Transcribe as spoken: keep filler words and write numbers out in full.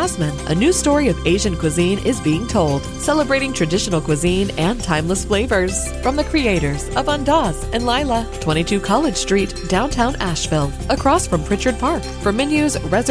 Jasmine, a new story of Asian cuisine is being told, celebrating traditional cuisine and timeless flavors. From the creators of Andaz and Lila, twenty-two College Street, downtown Asheville, across from Pritchard Park. For menus, reservations,